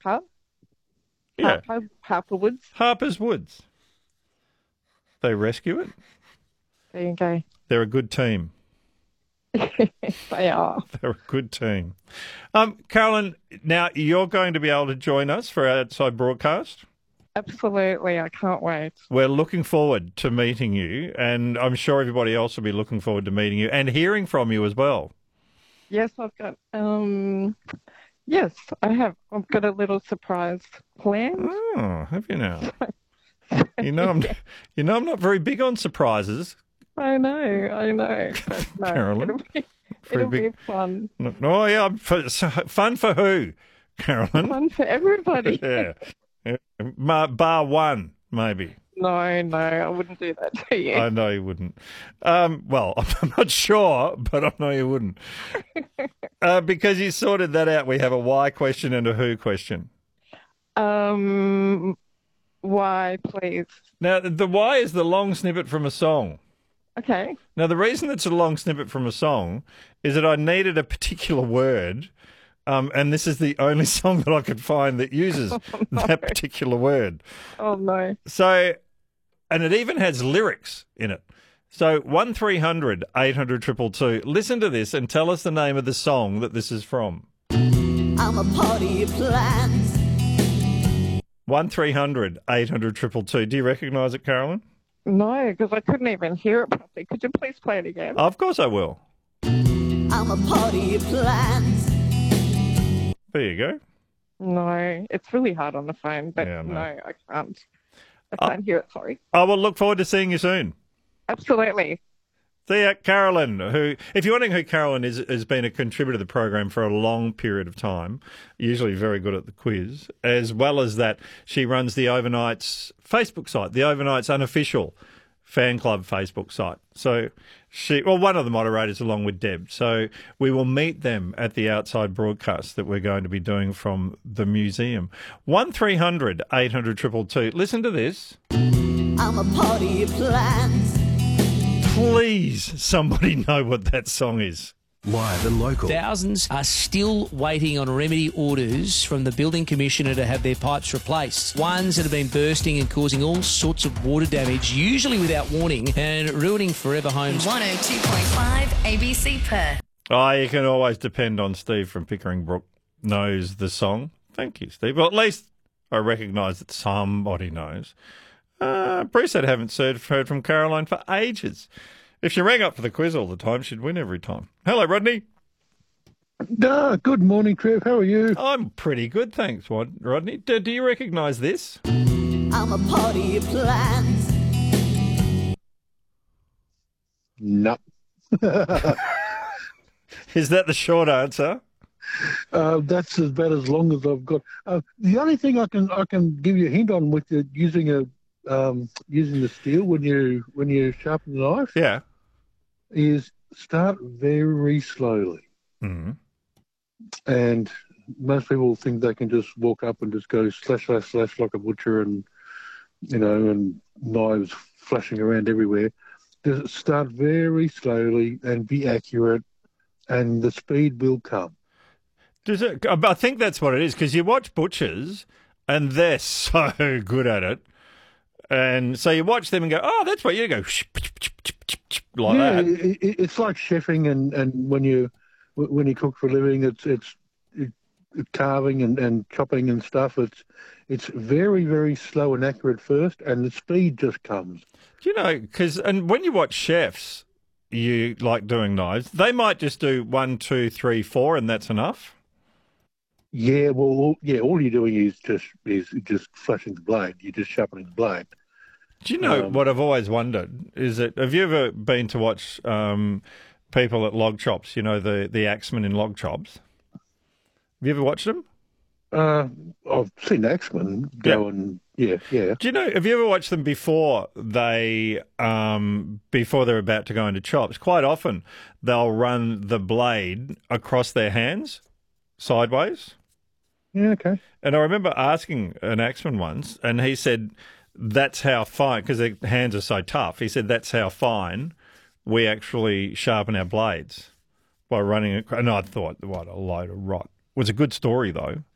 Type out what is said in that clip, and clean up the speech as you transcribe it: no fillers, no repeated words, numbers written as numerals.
Harper? Yeah, Harper Woods? Harper's Woods. They rescue it. There you go. They're a good team. They are. They're a good team. Carolyn, now you're going to be able to join us for our outside broadcast. Absolutely. I can't wait. We're looking forward to meeting you, and I'm sure everybody else will be looking forward to meeting you and hearing from you as well. Yes, yes, I have. I've got a little surprise planned. Oh, have you now? You know, I'm not very big on surprises. I know. But no, Carolyn, it'll be fun. Oh, yeah, fun for who, Carolyn? Fun for everybody. Yeah. Bar one, maybe. No, I wouldn't do that to you. I know you wouldn't. Well, I'm not sure, but I know you wouldn't. Because you sorted that out, we have a why question and a who question. Why, please? Now, the why is the long snippet from a song. Okay. Now, the reason it's a long snippet from a song is that I needed a particular word, and this is the only song that I could find that uses that particular word. Oh, no. So, and it even has lyrics in it. So 1300 800 222. Listen to this and tell us the name of the song that this is from. I'm a party of plans. 1300 800 222. Do you recognise it, Carolyn? No, because I couldn't even hear it properly. Could you please play it again? Of course I will. I'm a party of plans. There you go. No, it's really hard on the phone, but Yeah, no, I can't. I can't hear it, sorry. I will look forward to seeing you soon. Absolutely. See ya, Carolyn, who, if you're wondering who Carolyn is, has been a contributor to the program for a long period of time, usually very good at the quiz. As well as that, she runs the Overnights Facebook site, the Overnights unofficial fan club Facebook site. So one of the moderators along with Deb. So we will meet them at the outside broadcast that we're going to be doing from the museum. 1300 800 222. Listen to this. I'm a party of plans. Please, somebody know what that song is. Live and local. Thousands are still waiting on remedy orders from the building commissioner to have their pipes replaced. Ones that have been bursting and causing all sorts of water damage, usually without warning, and ruining forever homes. 102.5 ABC Perth. Oh, you can always depend on Steve from Pickering Brook knows the song. Thank you, Steve. Well, at least I recognise that somebody knows. Bruce, I haven't heard from Caroline for ages. If she rang up for the quiz all the time, she'd win every time. Hello, Rodney. Good morning, Trev. How are you? I'm pretty good, thanks, Rodney. Do you recognise this? I'm a party of plans. No. Is that the short answer? That's about as long as I've got. The only thing I can give you a hint on with using the steel when you sharpen the knife, yeah, is start very slowly. Mm-hmm. And most people think they can just walk up and just go slash slash slash like a butcher, and and knives flashing around everywhere. Just start very slowly and be accurate, and the speed will come. I think that's what it is, because you watch butchers and they're so good at it. And so you watch them and go, oh, that's what you go, like that. It's like chefing, and when you cook for a living, it's carving and chopping and stuff. It's very, very slow and accurate first, and the speed just comes. Do you know, and when you watch chefs, you like doing knives, they might just do 1, 2, 3, 4, and that's enough. Yeah, all you're doing is just flashing the blade. You're just sharpening the blade. Do you know what I've always wondered is that, have you ever been to watch people at log chops? You know, the axemen in log chops. Have you ever watched them? I've seen axemen go and yeah. Do you know? Have you ever watched them before they're about to go into chops? Quite often they'll run the blade across their hands sideways. Yeah, okay. And I remember asking an axeman once, and he said that's how fine, because their hands are so tough, he said that's how fine we actually sharpen our blades, by running it. And I thought, what a load of rot. It was a good story, though.